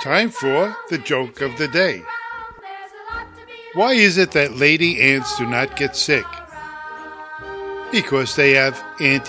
Time for the joke of the day. Why is it that lady ants do not get sick? Because they have